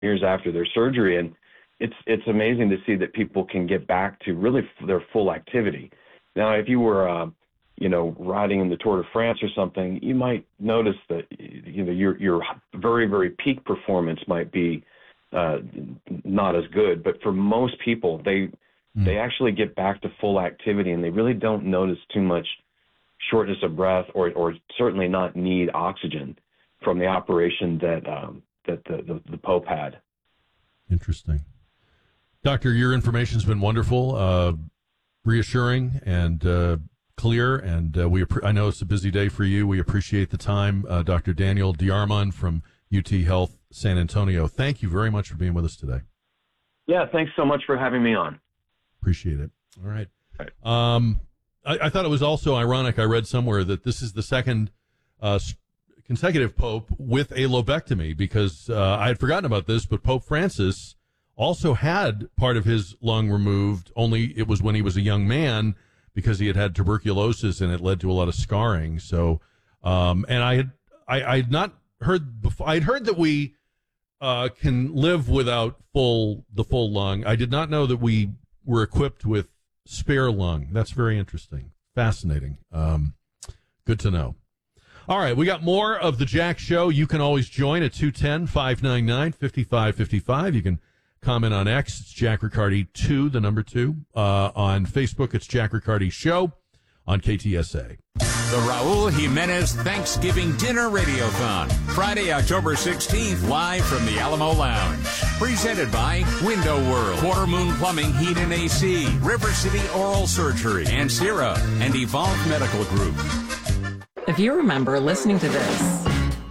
years after their surgery. And it's amazing to see that people can get back to really their full activity. Now, if you were, riding in the Tour de France or something, you might notice that, your very, very peak performance might be not as good. But for most people, they actually get back to full activity, and they really don't notice too much shortness of breath or certainly not need oxygen from the operation that the Pope had. Interesting. Doctor, your information's been wonderful, reassuring, and clear, and I know it's a busy day for you. We appreciate the time. Dr. Daniel Diarmond from UT Health San Antonio, thank you very much for being with us today. Yeah, thanks so much for having me on. Appreciate it. All right. I thought it was also ironic. I read somewhere that this is the second consecutive pope with a lobectomy, because I had forgotten about this, but Pope Francis also had part of his lung removed, only it was when he was a young man, because he had had tuberculosis and it led to a lot of scarring. So, and I had not heard before. I'd heard that we can live without the full lung. I did not know that we were equipped with spare lung. That's very interesting. Fascinating. Good to know. All right, we got more of the Jack Show. You can always join at 210-599-5555. You can comment on X. It's Jack Riccardi 2, the number 2. On Facebook, it's Jack Riccardi Show on KTSA. The Raul Jimenez Thanksgiving Dinner Radiothon, Friday, October 16th, live from the Alamo Lounge. Presented by Window World, Quarter Moon Plumbing, Heat and AC, River City Oral Surgery, Ancira, and Evolve Medical Group. If you remember listening to this,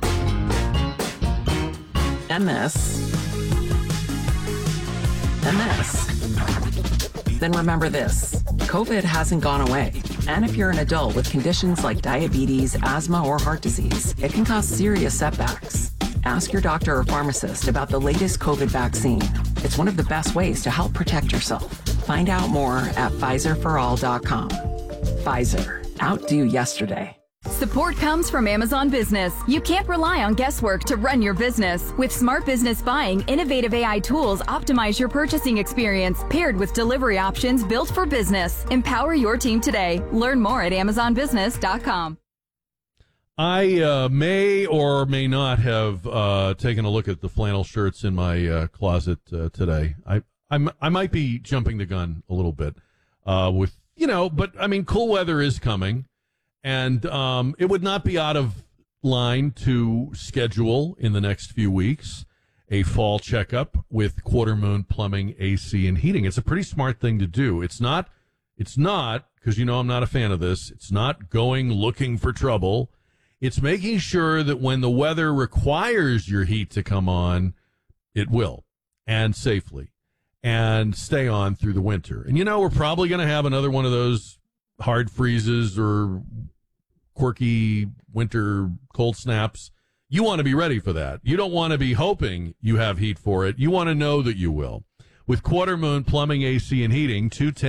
and this, and this, then remember this. COVID hasn't gone away. And if you're an adult with conditions like diabetes, asthma, or heart disease, it can cause serious setbacks. Ask your doctor or pharmacist about the latest COVID vaccine. It's one of the best ways to help protect yourself. Find out more at PfizerForAll.com. Pfizer. Outdo yesterday. Support comes from Amazon Business. You can't rely on guesswork to run your business. With Smart Business Buying, innovative AI tools optimize your purchasing experience, paired with delivery options built for business. Empower your team today. Learn more at AmazonBusiness.com. I may or may not have taken a look at the flannel shirts in my closet today. I might be jumping the gun a little bit but I mean, cool weather is coming. And it would not be out of line to schedule in the next few weeks a fall checkup with Quarter Moon Plumbing, AC, and Heating. It's a pretty smart thing to do. It's not, because I'm not a fan of this, it's not going looking for trouble. It's making sure that when the weather requires your heat to come on, it will, and safely, and stay on through the winter. And we're probably going to have another one of those hard freezes or quirky winter cold snaps. You want to be ready for that. You don't want to be hoping you have heat for it. You want to know that you will. With Quarter Moon Plumbing, AC, and Heating,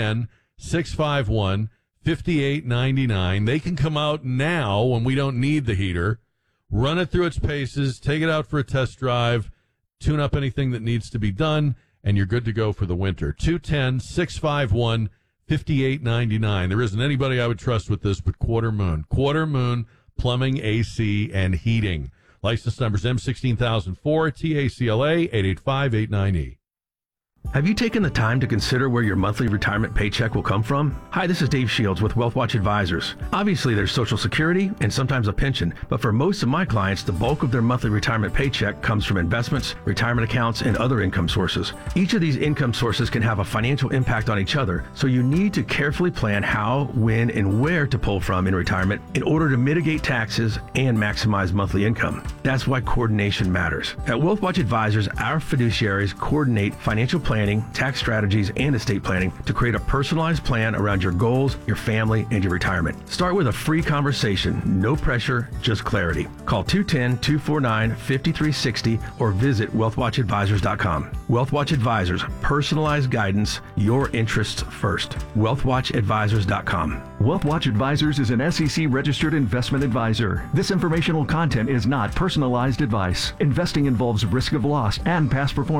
210-651-5899. They can come out now when we don't need the heater, run it through its paces, take it out for a test drive, tune up anything that needs to be done, and you're good to go for the winter. 210-651-5899. There isn't anybody I would trust with this but Quarter Moon. Quarter Moon Plumbing, AC, and Heating. License numbers M16004, TACLA 88589E. Have you taken the time to consider where your monthly retirement paycheck will come from? Hi, this is Dave Shields with WealthWatch Advisors. Obviously, there's Social Security and sometimes a pension, but for most of my clients, the bulk of their monthly retirement paycheck comes from investments, retirement accounts, and other income sources. Each of these income sources can have a financial impact on each other, so you need to carefully plan how, when, and where to pull from in retirement in order to mitigate taxes and maximize monthly income. That's why coordination matters. At WealthWatch Advisors, our fiduciaries coordinate financial planning planning, tax strategies, and estate planning to create a personalized plan around your goals, your family, and your retirement. Start with a free conversation. No pressure, just clarity. Call 210-249-5360 or visit wealthwatchadvisors.com. WealthWatch Advisors, personalized guidance, your interests first. wealthwatchadvisors.com. WealthWatch Advisors is an SEC-registered investment advisor. This informational content is not personalized advice. Investing involves risk of loss and past performance.